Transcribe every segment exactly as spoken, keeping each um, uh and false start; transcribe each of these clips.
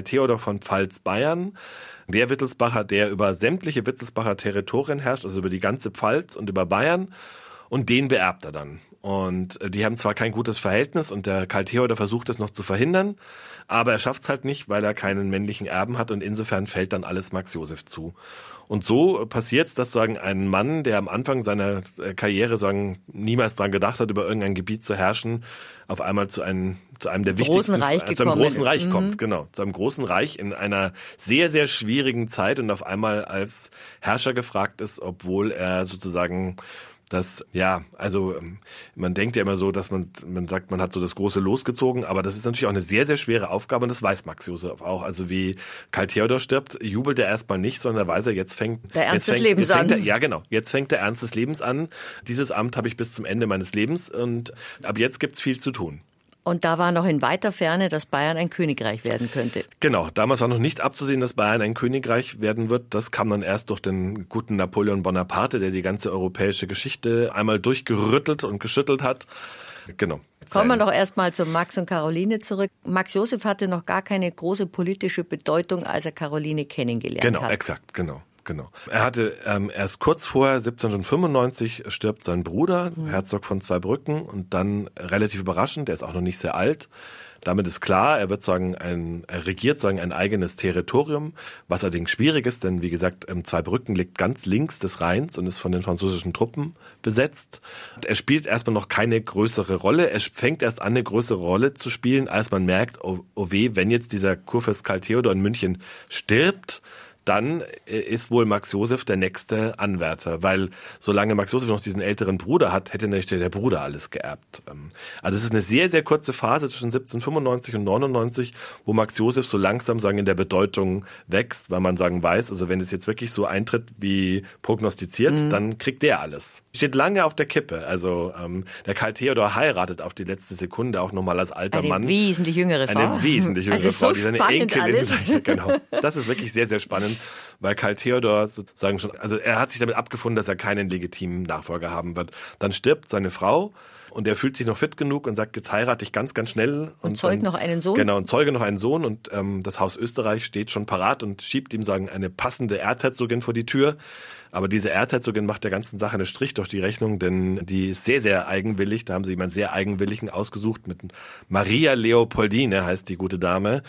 Theodor von Pfalz-Bayern. Der Wittelsbacher, der über sämtliche Wittelsbacher Territorien herrscht, also über die ganze Pfalz und über Bayern. Und den beerbt er dann. Und die haben zwar kein gutes Verhältnis und der Karl Theodor versucht es noch zu verhindern, aber er schafft es halt nicht, weil er keinen männlichen Erben hat und insofern fällt dann alles Max Joseph zu. Und so passiert es, dass sagen ein Mann, der am Anfang seiner Karriere sagen niemals daran gedacht hat, über irgendein Gebiet zu herrschen, auf einmal zu einem zu einem der großen wichtigsten Reich äh, zu einem gekommen. großen Reich Mhm. kommt, genau, zu einem großen Reich in einer sehr sehr schwierigen Zeit und auf einmal als Herrscher gefragt ist, obwohl er sozusagen das, ja, also man denkt ja immer so, dass man man sagt, man hat so das große Los gezogen, aber das ist natürlich auch eine sehr, sehr schwere Aufgabe und das weiß Max Joseph auch. Also wie Karl Theodor stirbt, jubelt er erstmal nicht, sondern er weiß er, jetzt fängt der Ernst jetzt des fängt, Lebens jetzt fängt an. Er, ja, genau, jetzt fängt der Ernst des Lebens an. Dieses Amt habe ich bis zum Ende meines Lebens und ab jetzt gibt's viel zu tun. Und da war noch in weiter Ferne, dass Bayern ein Königreich werden könnte. Genau, damals war noch nicht abzusehen, dass Bayern ein Königreich werden wird. Das kam dann erst durch den guten Napoleon Bonaparte, der die ganze europäische Geschichte einmal durchgerüttelt und geschüttelt hat. Genau. Kommen wir doch erstmal zu Max und Caroline zurück. Max Joseph hatte noch gar keine große politische Bedeutung, als er Caroline kennengelernt genau, hat. Genau, exakt, genau. Genau. Er hatte ähm, erst kurz vorher, siebzehnhundertfünfundneunzig, stirbt sein Bruder, mhm. Herzog von Zweibrücken, und dann relativ überraschend, der ist auch noch nicht sehr alt. Damit ist klar, er wird sagen, ein, er regiert sagen ein eigenes Territorium, was allerdings schwierig ist, denn wie gesagt, Zweibrücken liegt ganz links des Rheins und ist von den französischen Truppen besetzt. Er spielt erstmal noch keine größere Rolle. Er fängt erst an, eine größere Rolle zu spielen, als man merkt, oh, oh weh, wenn jetzt dieser Kurfürst Karl Theodor in München stirbt, dann ist wohl Max Joseph der nächste Anwärter, weil solange Max Joseph noch diesen älteren Bruder hat, hätte natürlich der Bruder alles geerbt. Also es ist eine sehr, sehr kurze Phase zwischen siebzehnhundertfünfundneunzig und neunundneunzig, wo Max Joseph so langsam sagen in der Bedeutung wächst, weil man sagen weiß, also wenn es jetzt wirklich so eintritt wie prognostiziert, mhm. dann kriegt der alles. Steht lange auf der Kippe. Also ähm, der Karl Theodor heiratet auf die letzte Sekunde auch nochmal als alter eine Mann. Eine wesentlich jüngere Frau. Eine wesentlich jüngere also Frau, so die seine Enkelin alles. Genau. Das ist wirklich sehr, sehr spannend, weil Karl Theodor sozusagen schon, also er hat sich damit abgefunden, dass er keinen legitimen Nachfolger haben wird. Dann stirbt seine Frau und er fühlt sich noch fit genug und sagt, jetzt heirate ich ganz, ganz schnell. Und, und zeugt noch einen Sohn. Genau, und zeuge noch einen Sohn und ähm, das Haus Österreich steht schon parat und schiebt ihm sagen eine passende Erzherzogin vor die Tür. Aber diese Erzherzogin macht der ganzen Sache einen Strich durch die Rechnung, denn die ist sehr, sehr eigenwillig. Da haben sie jemanden sehr eigenwilligen ausgesucht mit Maria Leopoldine, heißt die gute Dame.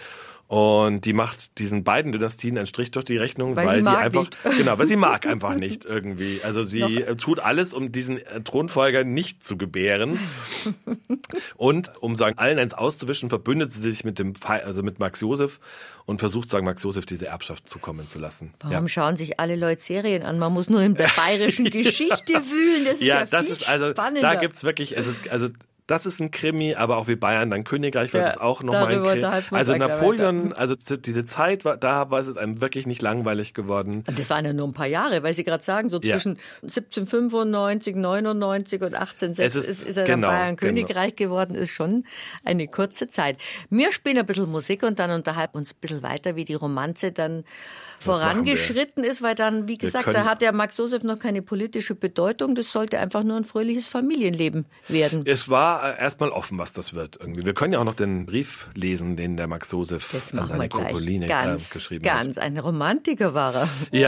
Und die macht diesen beiden Dynastien einen Strich durch die Rechnung, weil, weil sie die mag einfach, nicht. genau, weil sie mag einfach nicht irgendwie. Also sie Noch. tut alles, um diesen Thronfolger nicht zu gebären. Und um sagen, allen eins auszuwischen, verbündet sie sich mit dem, also mit Max Joseph und versucht, sagen Max Joseph diese Erbschaft zukommen zu lassen. Warum ja. schauen sich alle Leute Serien an? Man muss nur in der bayerischen Geschichte wühlen. Das ist ja, ja das viel ist also, spannender. da gibt's wirklich, es ist also das ist ein Krimi, aber auch wie Bayern dann Königreich wird ja, es auch nochmal ein Krimi. Also Napoleon, also diese Zeit, war, da war es einem wirklich nicht langweilig geworden. Und das waren ja nur ein paar Jahre, weil Sie gerade sagen, so zwischen ja. siebzehnhundertfünfundneunzig, neunundneunzig und achtzehnhundertsechs ist, ist, ist er genau, dann Bayern Königreich genau. geworden, ist schon eine kurze Zeit. Wir spielen ein bisschen Musik und dann unterhalten uns ein bisschen weiter, wie die Romanze dann das vorangeschritten ist, weil dann, wie gesagt, da hat der Max Joseph noch keine politische Bedeutung. Das sollte einfach nur ein fröhliches Familienleben werden. Es war erstmal offen, was das wird irgendwie. Wir können ja auch noch den Brief lesen, den der Max Joseph das an seine Kokoline ganz, äh, geschrieben ganz. hat. Ganz, ein Romantiker war er. Ja.